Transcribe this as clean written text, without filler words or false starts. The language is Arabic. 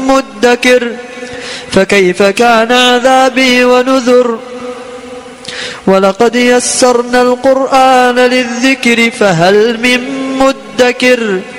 مدكر فكيف كان عذابي ونذر ولقد يسرنا القرآن للذكر فهل من مدكر